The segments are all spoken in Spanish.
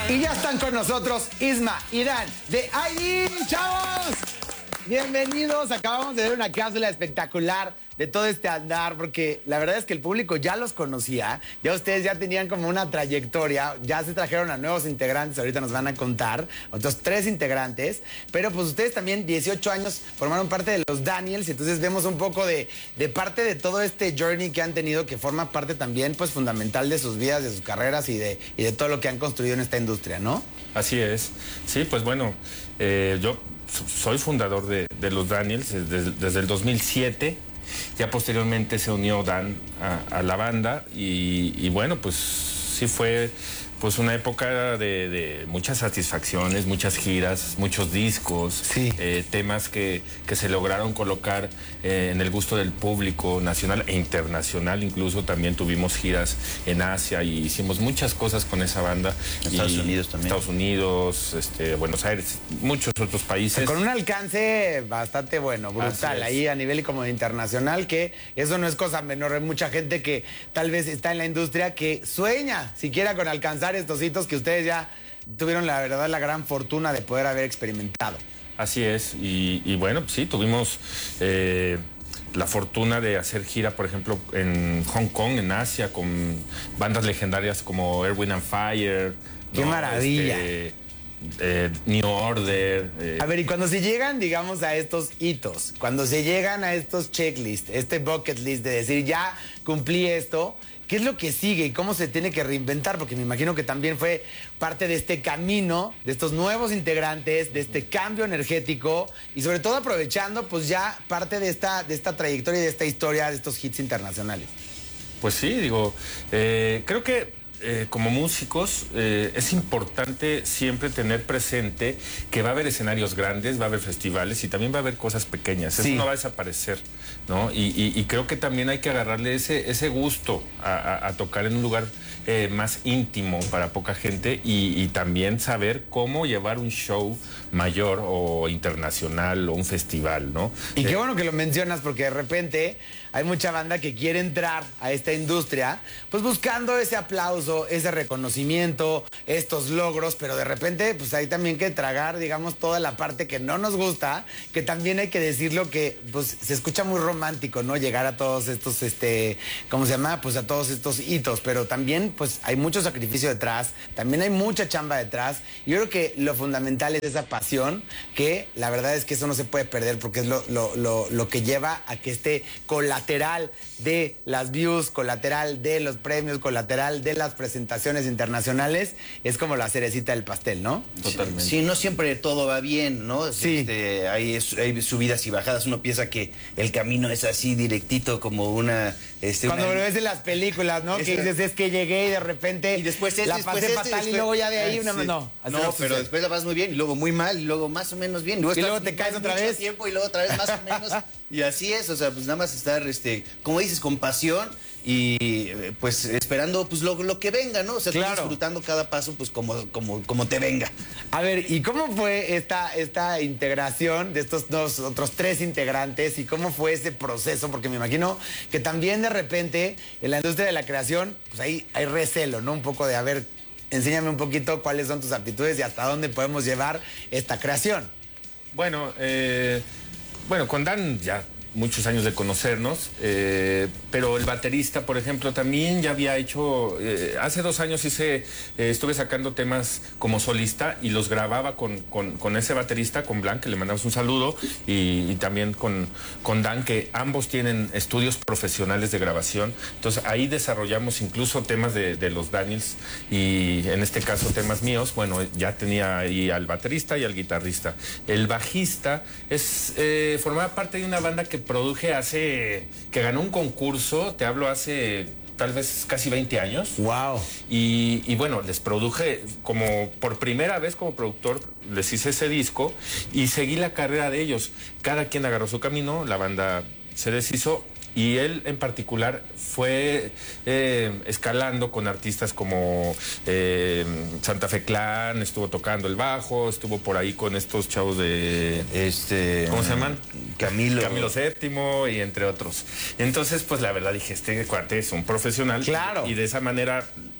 Y ya están con nosotros Isma y Dan de ID, chavos. Bienvenidos, acabamos de ver una cápsula espectacular de todo este andar, porque la verdad es que el público ya los conocía, ya ustedes ya tenían como una trayectoria, ya se trajeron a nuevos integrantes, ahorita nos van a contar, otros 3 integrantes, pero pues ustedes también 18 años formaron parte de los Daniels, entonces vemos un poco de parte de todo este journey que han tenido, que forma parte también pues fundamental de sus vidas, de sus carreras y de todo lo que han construido en esta industria, ¿no? Así es, sí, pues bueno, yo soy fundador de los Daniels desde el 2007. Ya posteriormente se unió Dan a la banda y bueno, pues sí fue pues una época de muchas satisfacciones, muchas giras, muchos discos, sí. Temas que se lograron colocar en el gusto del público nacional e internacional. Incluso también tuvimos giras en Asia y hicimos muchas cosas con esa banda. Estados Unidos también. Estados Unidos, Buenos Aires, muchos otros países. Con un alcance bastante bueno, brutal, ahí a nivel como internacional, que eso no es cosa menor. Hay mucha gente que tal vez está en la industria que sueña siquiera con alcanzar estos hitos que ustedes ya tuvieron, la verdad, la gran fortuna de poder haber experimentado. Así es, y bueno, sí, tuvimos la fortuna de hacer gira, por ejemplo, en Hong Kong, en Asia, con bandas legendarias como Earth, Wind and Fire. ¡Qué maravilla! New Order. A ver, y cuando se llegan, digamos, a estos hitos, cuando se llegan a estos checklists, este bucket list de decir, ya cumplí esto, ¿qué es lo que sigue y cómo se tiene que reinventar? Porque me imagino que también fue parte de este camino, de estos nuevos integrantes, de este cambio energético y sobre todo aprovechando pues ya parte de esta trayectoria y de esta historia de estos hits internacionales. Pues sí, digo, creo que como músicos es importante siempre tener presente que va a haber escenarios grandes, va a haber festivales y también va a haber cosas pequeñas. Sí. Eso no va a desaparecer, ¿no? Y creo que también hay que agarrarle ese gusto a tocar en un lugar más íntimo para poca gente y también saber cómo llevar un show mayor o internacional o un festival, ¿no? Y qué bueno que lo mencionas, porque de repente hay mucha banda que quiere entrar a esta industria pues buscando ese aplauso, ese reconocimiento, estos logros, pero de repente pues hay también que tragar, digamos, toda la parte que no nos gusta, que también hay que decirlo, que pues se escucha muy romántico, ¿no? Llegar a todos estos, ¿cómo se llama? Pues a todos estos hitos, pero también pues hay mucho sacrificio detrás, también hay mucha chamba detrás. Yo creo que lo fundamental es esa pasión, que la verdad es que eso no se puede perder, porque es lo que lleva a que este colateral de las views, colateral de los premios, colateral de las presentaciones internacionales, es como la cerecita del pastel, ¿no? Totalmente. Sí, no siempre todo va bien, ¿no? Sí. Hay subidas y bajadas. Uno piensa que el camino es así directito como una... Cuando lo ves en las películas, ¿no? Que dices, es que llegué y de repente y después la pasé fatal y luego ya de ahí una... Sí. No, pero después la vas muy bien y luego muy mal y luego más o menos bien. Y luego te caes otra vez. Tiempo, y luego otra vez más o menos. Y así es, o sea, pues nada más estar, como dices, con pasión y pues esperando pues lo que venga, ¿no? O sea, claro, disfrutando cada paso pues como te venga. A ver, ¿y cómo fue esta integración de estos otros 3 integrantes y cómo fue ese proceso? Porque me imagino que también de repente en la industria de la creación pues ahí hay recelo, ¿no? Un poco de, a ver, enséñame un poquito cuáles son tus aptitudes y hasta dónde podemos llevar esta creación. Bueno, con Dan ya muchos años de conocernos, pero el baterista, por ejemplo, también ya había hecho, hace 2 años estuve sacando temas como solista y los grababa con ese baterista, con Blanc, que le mandamos un saludo, y también con Dan, que ambos tienen estudios profesionales de grabación. Entonces ahí desarrollamos incluso temas de los Daniels y en este caso temas míos. Bueno, ya tenía ahí al baterista y al guitarrista. El bajista formaba parte de una banda que produje que ganó un concurso, te hablo hace tal vez casi 20 años. Wow. Y bueno, les produje como por primera vez como productor, les hice ese disco y seguí la carrera de ellos. Cada quien agarró su camino, la banda se deshizo. Y él en particular fue escalando con artistas como Santa Fe Clan, estuvo tocando el bajo, estuvo por ahí con estos chavos de... ¿cómo se llaman? Camilo VII y entre otros. Entonces, pues la verdad dije, este cuate es un profesional. Claro. Y de esa manera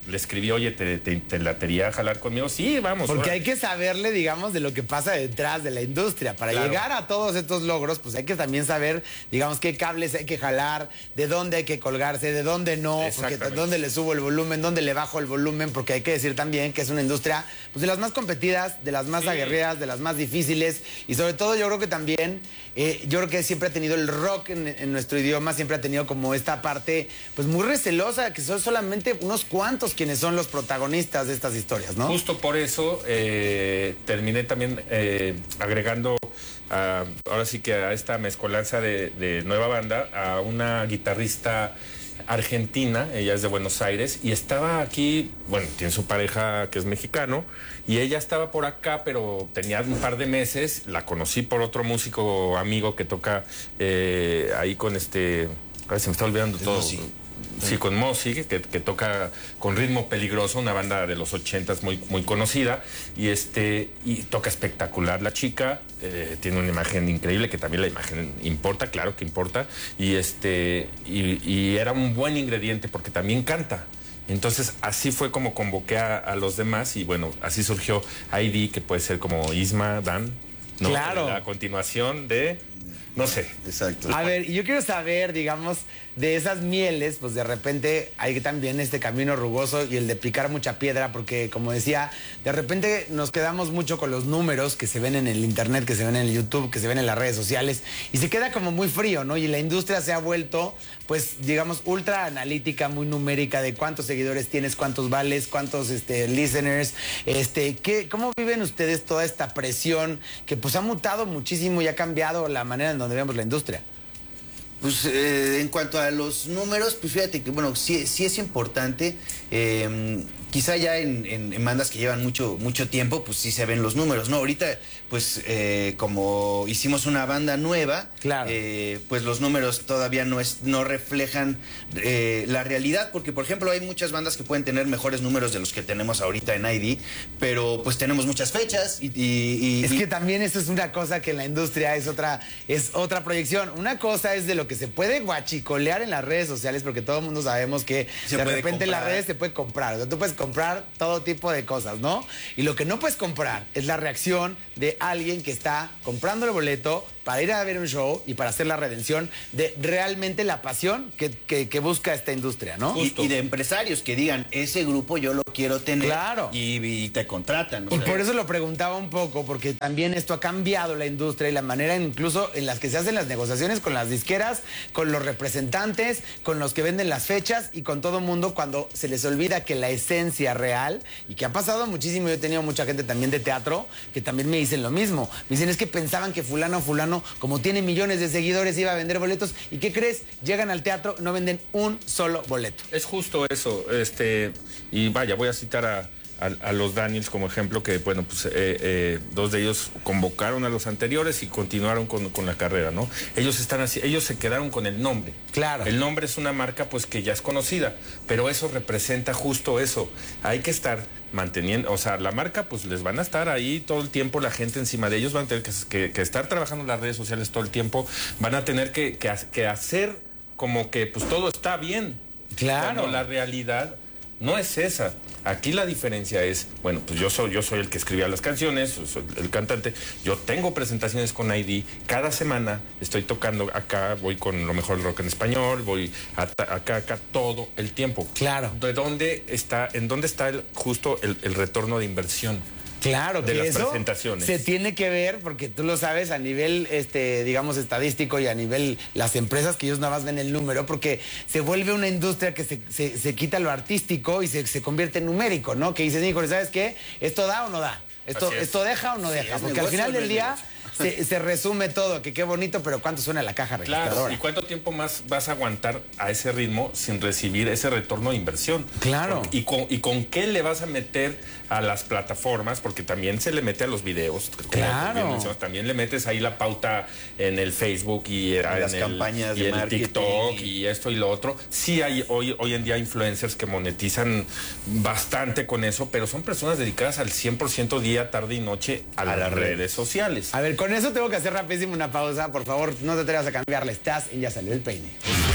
le escribí, oye, ¿te latería jalar conmigo? Sí, vamos. Porque ahora. hay que saberle, digamos, de lo que pasa detrás de la industria. Para llegar a todos estos logros, pues hay que también saber, digamos, qué cables hay que jalar, de dónde hay que colgarse, de dónde no, porque dónde le subo el volumen, dónde le bajo el volumen, porque hay que decir también que es una industria pues, de las más competidas, de las más aguerridas, de las más difíciles. Y sobre todo yo creo que también, yo creo que siempre ha tenido el rock en nuestro idioma, siempre ha tenido como esta parte pues muy recelosa, que son solamente unos cuantos quienes son los protagonistas de estas historias, ¿no? Justo por eso terminé también agregando ahora sí que a esta mezcolanza de nueva banda a una guitarrista argentina, ella es de Buenos Aires y estaba aquí, bueno, tiene su pareja que es mexicano y ella estaba por acá, pero tenía un par de meses, la conocí por otro músico amigo que toca ahí con a ver, se me está olvidando todo. Sí, con Mosi, que toca con Ritmo Peligroso, una banda de los 80s muy, muy conocida, y toca espectacular la chica, tiene una imagen increíble, que también la imagen importa, claro que importa, y era un buen ingrediente porque también canta. Entonces, así fue como convoqué a los demás, y bueno, así surgió ID, que puede ser como Isma, Dan, ¿no? Claro. La continuación de... No sé. Exacto. A ver, yo quiero saber, digamos, de esas mieles, pues de repente hay también este camino rugoso y el de picar mucha piedra, porque como decía, de repente nos quedamos mucho con los números que se ven en el internet, que se ven en el YouTube, que se ven en las redes sociales, y se queda como muy frío, ¿no? Y la industria se ha vuelto, pues, digamos, ultra analítica, muy numérica, de cuántos seguidores tienes, cuántos vales, cuántos listeners, ¿cómo viven ustedes toda esta presión que pues ha mutado muchísimo y ha cambiado la manera en donde vemos la industria? Pues en cuanto a los números, pues fíjate que, bueno, sí es importante. Quizá ya en bandas que llevan mucho tiempo, pues sí se ven los números, ¿no? Ahorita, pues como hicimos una banda nueva, claro. Pues los números todavía no reflejan la realidad, porque por ejemplo hay muchas bandas que pueden tener mejores números de los que tenemos ahorita en ID, pero pues tenemos muchas fechas es que también eso es una cosa que en la industria es otra proyección. Una cosa es de lo que se puede guachicolear en las redes sociales, porque todo el mundo sabemos que de repente en las redes se puede comprar. O sea, tú puedes comprar todo tipo de cosas, ¿no? Y lo que no puedes comprar es la reacción de alguien que está comprando el boleto para ir a ver un show y para hacer la redención de realmente la pasión que busca esta industria, ¿no? Y de empresarios que digan, ese grupo yo lo quiero tener. Claro. Y te contratan. Y por eso lo preguntaba un poco, porque también esto ha cambiado la industria y la manera incluso en las que se hacen las negociaciones con las disqueras, con los representantes, con los que venden las fechas y con todo mundo, cuando se les olvida que la esencia real, y que ha pasado muchísimo, yo he tenido mucha gente también de teatro que también me dicen lo mismo. Me dicen, es que pensaban que fulano, como tiene millones de seguidores, iba a vender boletos. ¿Y qué crees? Llegan al teatro, no venden un solo boleto. Es justo eso, y vaya, voy a citar a los Daniels como ejemplo, que bueno, pues dos de ellos convocaron a los anteriores y continuaron con la carrera, ¿no? Ellos están así, ellos se quedaron con el nombre. Claro. El nombre es una marca pues que ya es conocida, pero eso representa justo eso. Hay que estar manteniendo, o sea, la marca pues les van a estar ahí todo el tiempo, la gente encima de ellos, van a tener que estar trabajando en las redes sociales todo el tiempo, van a tener que hacer como que pues todo está bien. Claro. Cuando la realidad no es esa. Aquí la diferencia es, bueno, pues yo soy el que escribía las canciones, soy el cantante, yo tengo presentaciones con ID, cada semana estoy tocando acá, voy con lo mejor del rock en español, voy acá todo el tiempo. Claro. ¿En dónde está justo el retorno de inversión? Claro, de que las eso presentaciones se tiene que ver, porque tú lo sabes a nivel, digamos, estadístico y a nivel las empresas, que ellos nada más ven el número, porque se vuelve una industria que se quita lo artístico y se convierte en numérico, ¿no? Que dicen, híjole, ¿sabes qué? ¿Esto da o no da? ¿Esto deja o no deja? Porque al final del día se resume todo, que qué bonito, pero ¿cuánto suena la caja registradora? Claro, ¿y cuánto tiempo más vas a aguantar a ese ritmo sin recibir ese retorno de inversión? Claro. ¿Y con qué le vas a meter a las plataformas? Porque también se le mete a los videos. Claro. También le metes ahí la pauta en el Facebook y en las campañas de en el marketing. TikTok y esto y lo otro. Sí hay hoy en día influencers que monetizan bastante con eso, pero son personas dedicadas al 100% día, tarde y noche a las redes sociales. A ver, con eso tengo que hacer rapidísimo una pausa. Por favor, no te atrevas a cambiarle. Estás en Ya Salió el Peine.